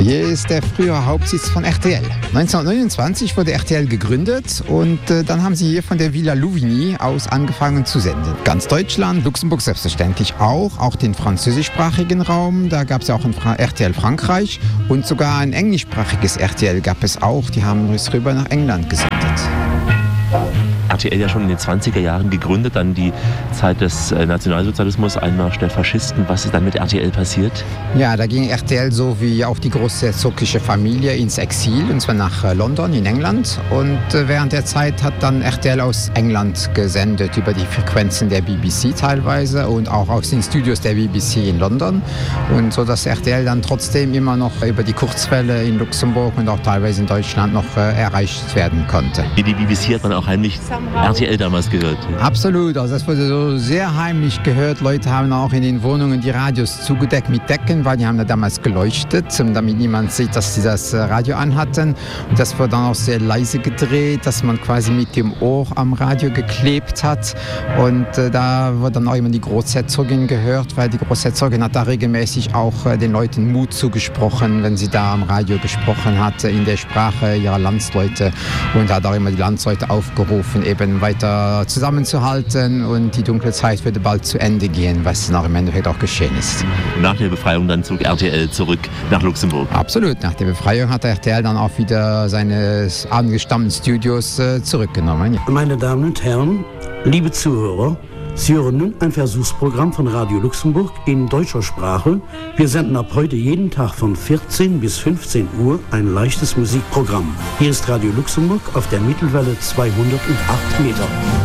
Hier ist der frühere Hauptsitz von RTL. 1929 wurde RTL gegründet und dann haben sie hier von der Villa Louvigny aus angefangen zu senden. Ganz Deutschland, Luxemburg selbstverständlich auch den französischsprachigen Raum. Da gab es ja auch ein RTL Frankreich und sogar ein englischsprachiges RTL gab es auch. Die haben es rüber nach England gesendet. RTL ja schon in den 20er Jahren gegründet, dann die Zeit des Nationalsozialismus, Einmarsch der Faschisten. Was ist dann mit RTL passiert? Ja, da ging RTL so wie auch die großherzogliche Familie ins Exil, und zwar nach London in England. Und während der Zeit hat dann RTL aus England gesendet, über die Frequenzen der BBC teilweise und auch aus den Studios der BBC in London. Und so, dass RTL dann trotzdem immer noch über die Kurzwelle in Luxemburg und auch teilweise in Deutschland noch erreicht werden konnte. Wie die BBC hat man auch heimlich RTL damals gehört. Absolut, also das wurde so sehr heimlich gehört. Leute haben auch in den Wohnungen die Radios zugedeckt mit Decken, weil die haben da damals geleuchtet, damit niemand sieht, dass sie das Radio anhatten. Und das wurde dann auch sehr leise gedreht, dass man quasi mit dem Ohr am Radio geklebt hat. Und da wurde dann auch immer die Großherzogin gehört, weil die Großherzogin hat da regelmäßig auch den Leuten Mut zugesprochen, wenn sie da am Radio gesprochen hat, in der Sprache ihrer Landsleute, und hat auch immer die Landsleute aufgerufen, eben weiter zusammenzuhalten, und die dunkle Zeit würde bald zu Ende gehen, was dann auch im Endeffekt auch geschehen ist. Nach der Befreiung dann zog RTL zurück nach Luxemburg? Absolut, nach der Befreiung hat RTL dann auch wieder seine angestammten Studios zurückgenommen. Meine Damen und Herren, liebe Zuhörer, Sie hören nun ein Versuchsprogramm von Radio Luxemburg in deutscher Sprache. Wir senden ab heute jeden Tag von 14 bis 15 Uhr ein leichtes Musikprogramm. Hier ist Radio Luxemburg auf der Mittelwelle 208 Meter.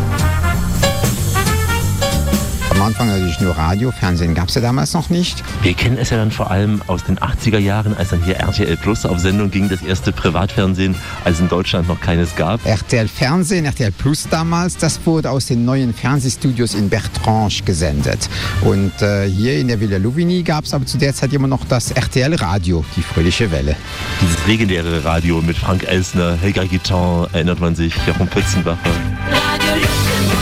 Am Anfang natürlich nur Radio, Fernsehen gab es ja damals noch nicht. Wir kennen es ja dann vor allem aus den 80er Jahren, als dann hier RTL Plus auf Sendung ging, das erste Privatfernsehen, als in Deutschland noch keines gab. RTL Fernsehen, RTL Plus damals, das wurde aus den neuen Fernsehstudios in Bertrange gesendet. Und hier in der Villa Louvigny gab es aber zu der Zeit immer noch das RTL Radio, die fröhliche Welle. Dieses legendäre Radio mit Frank Elsner, Helga Guiton, erinnert man sich, Jochen Pützenbacher. Radio Luxemburg.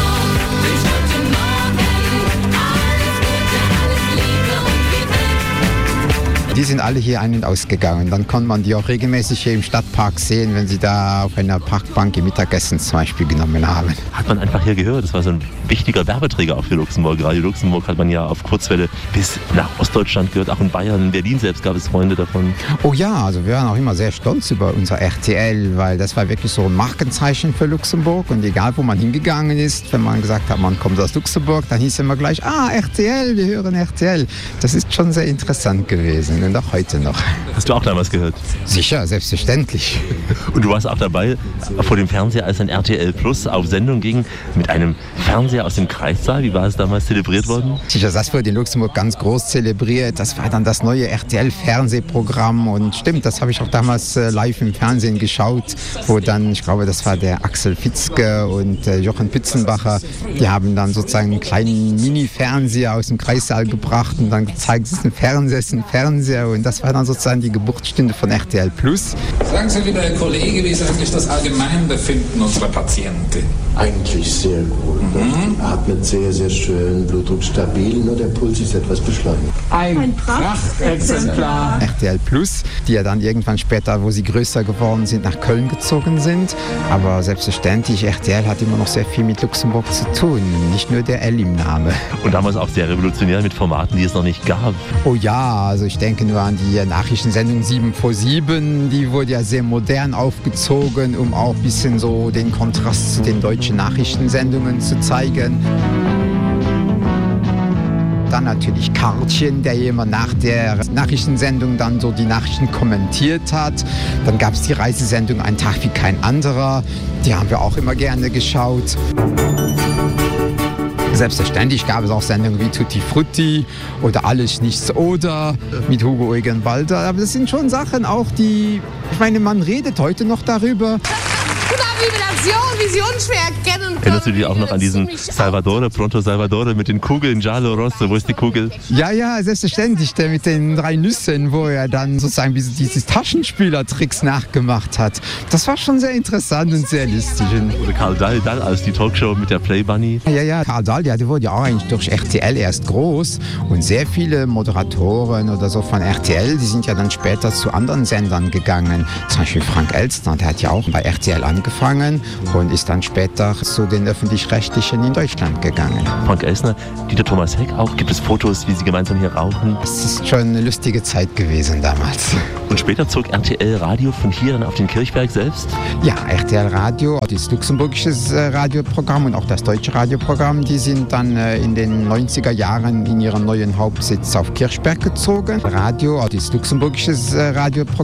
Die sind alle hier ein- und ausgegangen. Dann konnte man die auch regelmäßig hier im Stadtpark sehen, wenn sie da auf einer Parkbank im Mittagessen zum Beispiel genommen haben. Hat man einfach hier gehört. Das war so ein wichtiger Werbeträger auch für Luxemburg. Radio Luxemburg hat man ja auf Kurzwelle bis nach Ostdeutschland gehört, auch in Bayern, in Berlin selbst gab es Freunde davon. Oh ja, also wir waren auch immer sehr stolz über unser RTL, weil das war wirklich so ein Markenzeichen für Luxemburg. Und egal, wo man hingegangen ist, wenn man gesagt hat, man kommt aus Luxemburg, dann hieß es immer gleich, RTL, wir hören RTL. Das ist schon sehr interessant gewesen. Und auch heute noch. Hast du auch damals gehört? Sicher, selbstverständlich. Und du warst auch dabei vor dem Fernseher, als ein RTL Plus auf Sendung ging, mit einem Fernseher aus dem Kreissaal. Wie war es damals zelebriert worden? Sicher, das wurde in Luxemburg ganz groß zelebriert. Das war dann das neue RTL-Fernsehprogramm. Und stimmt, das habe ich auch damals live im Fernsehen geschaut, wo dann, ich glaube, das war der Axel Fitzke und Jochen Pützenbacher, die haben dann sozusagen einen kleinen Mini-Fernseher aus dem Kreissaal gebracht und dann gezeigt, es ist ein Fernseher. Und das war dann sozusagen die Geburtsstunde von RTL Plus. Sagen Sie, lieber Herr Kollege, wie ist eigentlich das Allgemeinbefinden unserer Patienten? Eigentlich sehr gut. Atmet sehr, sehr schön, Blutdruck stabil, nur der Puls ist etwas beschleunigt. Ein Prachtexemplar. RTL Plus, die ja dann irgendwann später, wo sie größer geworden sind, nach Köln gezogen sind. Aber selbstverständlich, RTL hat immer noch sehr viel mit Luxemburg zu tun, nicht nur der L im Namen. Und damals auch sehr revolutionär mit Formaten, die es noch nicht gab. Oh ja, also ich denke nur an die Nachrichtensendung 7 vor 7, die wurde ja sehr modern aufgezogen, um auch ein bisschen so den Kontrast zu den deutschen Nachrichtensendungen zu zeigen. Dann natürlich Kartchen, der immer nach der Nachrichtensendung dann so die Nachrichten kommentiert hat. Dann gab es die Reisesendung Ein Tag wie kein anderer. Die haben wir auch immer gerne geschaut. Selbstverständlich gab es auch Sendungen wie Tutti Frutti oder Alles Nichts oder mit Hugo Eugen Balder. Aber das sind schon Sachen auch, die, ich meine, man redet heute noch darüber. Una Vibración! Vision schwer erkennen. Erinnerst du dich auch noch an diesen Salvatore, Pronto Salvatore mit den Kugeln, Giallo Rosso, wo ist die Kugel? Ja, selbstverständlich, der mit den 3 Nüssen, wo er dann sozusagen diese Taschenspielertricks nachgemacht hat. Das war schon sehr interessant und sehr lustig. Oder Karl Dahl als die Talkshow mit der Play Bunny. Ja, Karl Dahl, der wurde ja auch eigentlich durch RTL erst groß und sehr viele Moderatoren oder so von RTL, die sind ja dann später zu anderen Sendern gegangen. Zum Beispiel Frank Elstner, der hat ja auch bei RTL angefangen und ist dann später zu den Öffentlich-Rechtlichen in Deutschland gegangen. Frank Elstner, Dieter Thomas Heck auch. Gibt es Fotos, wie sie gemeinsam hier rauchen? Es ist schon eine lustige Zeit gewesen damals. Und später zog RTL Radio von hier dann auf den Kirchberg selbst? Ja, RTL Radio, das luxemburgische Radioprogramm und auch das deutsche Radioprogramm, die sind dann in den 90er Jahren in ihren neuen Hauptsitz auf Kirchberg gezogen. Radio, das luxemburgische Radioprogramm